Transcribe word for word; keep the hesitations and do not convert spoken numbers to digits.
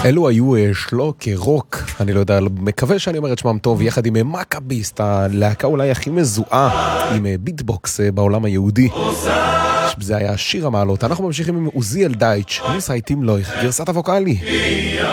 אלו היו שלוק רוק, אני לא יודע, מקווה שאני אומר את שמם טוב, יחד עם מקאביסט, הלהקה אולי הכי מזוהה עם ביטבוקס בעולם היהודי. זה היה שיר המעלות. אנחנו ממשיכים עם עוזיאל דייטש, ניס הייטים לויך, גרסת הווקאלי.